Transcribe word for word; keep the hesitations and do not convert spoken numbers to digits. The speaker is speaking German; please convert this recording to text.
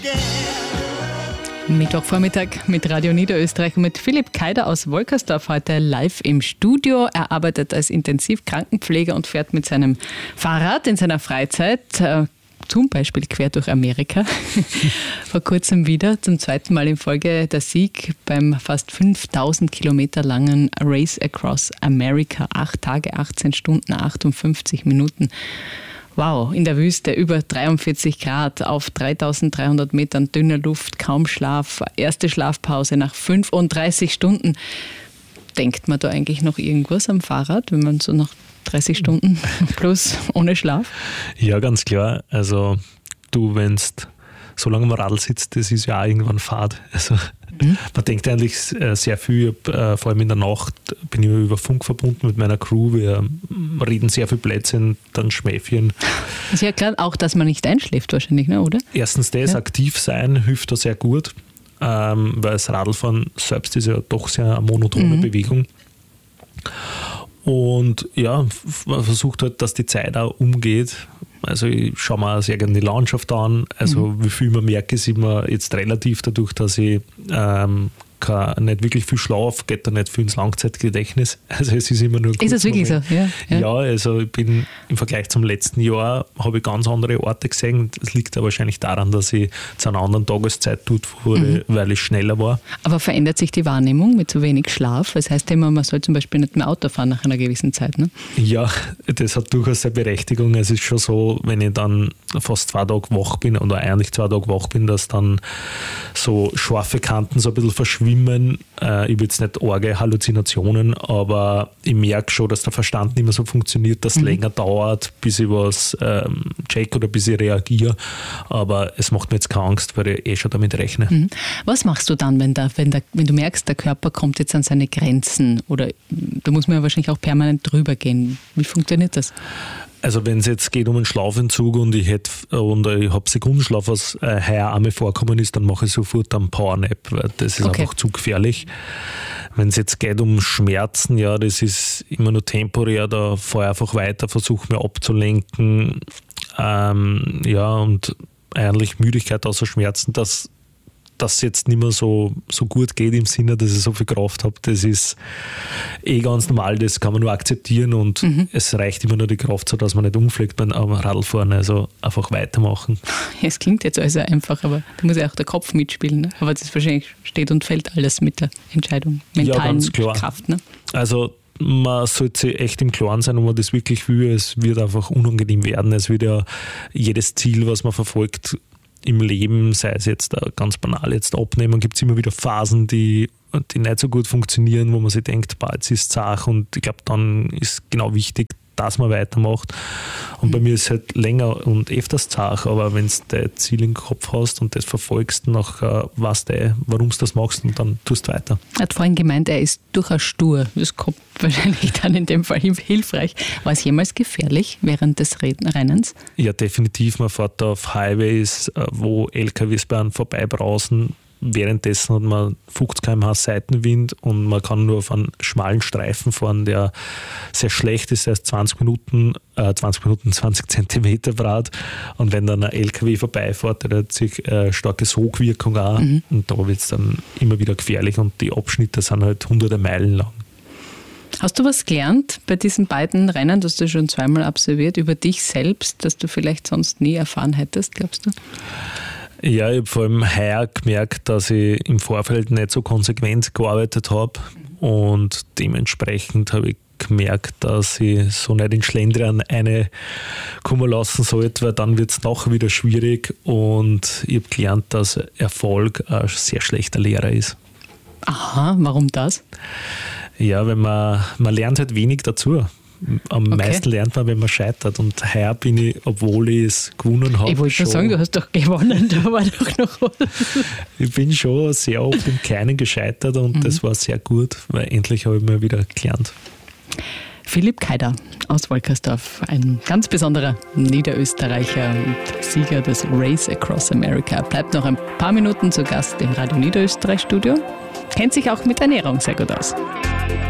Mittwochvormittag mit Radio Niederösterreich und mit Philipp Keider aus Wolkersdorf heute live im Studio. Er arbeitet als Intensivkrankenpfleger und fährt mit seinem Fahrrad in seiner Freizeit äh, zum Beispiel quer durch Amerika. Vor kurzem wieder zum zweiten Mal in Folge der Sieg beim fast fünftausend Kilometer langen Race Across America. Acht Tage, achtzehn Stunden, achtundfünfzig Minuten. Wow, in der Wüste über dreiundvierzig Grad auf dreitausenddreihundert Metern dünner Luft, kaum Schlaf, erste Schlafpause nach fünfunddreißig Stunden. Denkt man da eigentlich noch irgendwas am Fahrrad, wenn man so nach dreißig Stunden plus ohne Schlaf? Ja, ganz klar. Also du, wenn du so lange am Radl sitzt, das ist ja auch irgendwann Fahrt. Also mhm. man denkt eigentlich sehr viel, vor allem in der Nacht bin ich über Funk verbunden mit meiner Crew. Wir reden sehr viel Blödsinn, dann Schmäfchen. Ist ja klar, auch dass man nicht einschläft wahrscheinlich, ne, oder? Erstens das, ja. aktiv sein hilft da sehr gut, ähm, weil das Radlfahren selbst ist ja doch sehr eine monotone mhm. Bewegung. Und ja, man versucht halt, dass die Zeit auch umgeht. Also ich schaue mir auch sehr gerne die Landschaft an. Also mhm. wie viel man merke, ist immer jetzt relativ dadurch, dass ich ähm, kein, nicht wirklich viel schlafe, geht da nicht viel ins Langzeitgedächtnis. Also es ist immer nur ein Ist das wirklich Moment. so? Ja, ja. ja, also ich bin im Vergleich zum letzten Jahr habe ich ganz andere Orte gesehen. Das liegt ja wahrscheinlich daran, dass ich zu einer anderen Tageszeit tut wurde, mhm. weil ich schneller war. Aber verändert sich die Wahrnehmung mit zu wenig Schlaf? Das heißt immer, man soll zum Beispiel nicht mehr Auto fahren nach einer gewissen Zeit, ne? Ja, das hat durchaus eine Berechtigung. Es ist schon so, wenn ich dann fast zwei Tage wach bin oder eigentlich zwei Tage wach bin, dass dann so scharfe Kanten so ein bisschen verschwinden. Ich habe jetzt nicht arge Halluzinationen, aber ich merke schon, dass der Verstand nicht mehr so funktioniert, dass es mhm. länger dauert, bis ich was ähm, check oder bis ich reagiere. Aber es macht mir jetzt keine Angst, weil ich eh schon damit rechne. Mhm. Was machst du dann, wenn, da, wenn, da, wenn du merkst, der Körper kommt jetzt an seine Grenzen? Oder da muss man ja wahrscheinlich auch permanent drüber gehen. Wie funktioniert das? Also wenn es jetzt geht um einen Schlafentzug und ich hätte und ich habe Sekundenschlaf, was äh, heuer einmal vorkommen ist, dann mache ich sofort einen Powernap, weil das ist okay. einfach zu gefährlich. Wenn es jetzt geht um Schmerzen, ja, das ist immer nur temporär, da fahre ich einfach weiter, versuche mir abzulenken, ähm, ja, und eigentlich Müdigkeit außer Schmerzen, dass dass es jetzt nicht mehr so, so gut geht im Sinne, dass ich so viel Kraft habe, das ist eh ganz normal, das kann man nur akzeptieren und mhm. es reicht immer nur die Kraft so, dass man nicht umfliegt beim Radlfahren, also einfach weitermachen. Es klingt jetzt also einfach, aber da muss ja auch der Kopf mitspielen, ne? Aber das wahrscheinlich steht und fällt alles mit der Entscheidung, mentalen ja, Kraft. Ne? Also man sollte sich echt im Klaren sein, ob man das wirklich will, es wird einfach unangenehm werden, es wird ja jedes Ziel, was man verfolgt, im Leben, sei es jetzt ganz banal, jetzt abnehmen, gibt es immer wieder Phasen, die, die nicht so gut funktionieren, wo man sich denkt, bah, jetzt ist es zach und ich glaube, dann ist genau wichtig, dass man weitermacht. Und mhm. bei mir ist es halt länger und öfters zach, aber wenn du dein Ziel im Kopf hast und das verfolgst, nachher weißt du, warum du das machst und dann tust du weiter. Er hat vorhin gemeint, er ist durchaus stur. Das kommt wahrscheinlich dann in dem Fall hilfreich. War es jemals gefährlich während des Rennens? Ja, definitiv. Man fährt da auf Highways, wo L K Ws bei einem vorbeibrausen. Währenddessen hat man fünfzig Kilometer pro Stunde Seitenwind und man kann nur auf einen schmalen Streifen fahren, der sehr schlecht ist, der ist zwanzig Minuten, äh, zwanzig Minuten, zwanzig Zentimeter breit. Und wenn dann ein L K W vorbeifährt, der hat sich äh, starke Sogwirkung auch mhm. und da wird es dann immer wieder gefährlich und die Abschnitte sind halt hunderte Meilen lang. Hast du was gelernt bei diesen beiden Rennen, das du schon zweimal absolviert, über dich selbst, das du vielleicht sonst nie erfahren hättest, glaubst du? Ja, ich habe vor allem heuer gemerkt, dass ich im Vorfeld nicht so konsequent gearbeitet habe und dementsprechend habe ich gemerkt, dass ich so nicht in Schlendrian eine kommen lassen sollte, weil dann wird es nachher wieder schwierig und ich habe gelernt, dass Erfolg ein sehr schlechter Lehrer ist. Aha, warum das? Ja, weil man, man lernt halt wenig dazu. Am okay. meisten lernt man, wenn man scheitert. Und heuer bin ich, obwohl ich es gewonnen habe. Ich wollte schon sagen, du hast doch gewonnen, da war doch noch was. Ich bin schon sehr oft im Kleinen gescheitert und mhm. das war sehr gut, weil endlich habe ich mal wieder gelernt. Philipp Keider aus Wolkersdorf, ein ganz besonderer Niederösterreicher und Sieger des Race Across America. Bleibt noch ein paar Minuten zu Gast im Radio Niederösterreich Studio. Kennt sich auch mit Ernährung sehr gut aus.